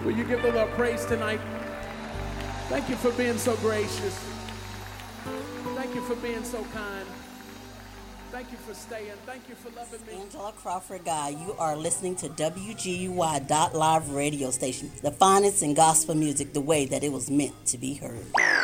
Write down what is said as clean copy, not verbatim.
Will you give the Lord praise tonight? Thank you for being so gracious. Thank you for being so kind. Thank you for staying. Thank you for loving me. Angela Crawford Guy, you are listening to WGUY.live radio station, the finest in gospel music the way that it was meant to be heard.